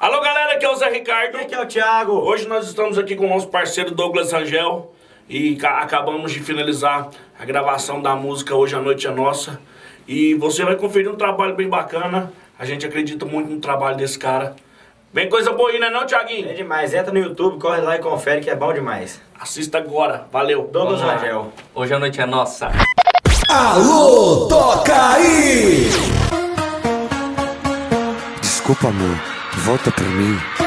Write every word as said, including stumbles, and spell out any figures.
Alô galera, aqui é o Zé Ricardo. E aqui é o Thiago. Hoje nós estamos aqui com o nosso parceiro Douglas Rangel e acabamos de finalizar a gravação da música Hoje a Noite é Nossa. E você vai conferir um trabalho bem bacana. A gente acredita muito no trabalho desse cara. Bem coisa boa aí, né não, Thiaguinho? É demais, entra no YouTube, corre lá e confere que é bom demais. Assista agora, valeu. Douglas Rangel. Hoje a noite é nossa. Alô, toca aí! Desculpa, amor. Volta pra mim.